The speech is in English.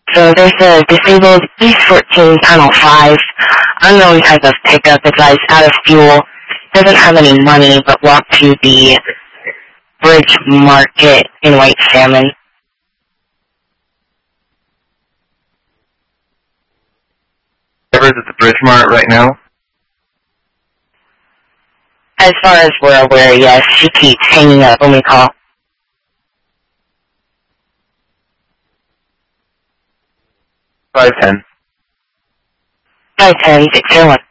So there's a disabled E14 Panel 5, unknown type of pickup. The guy's out of fuel, doesn't have any money, but walked to the Bridge Market in White Salmon. Whoever's at the Bridge Mart right now? As far as we're aware, yes. She keeps hanging up when we call. 510. 510-601.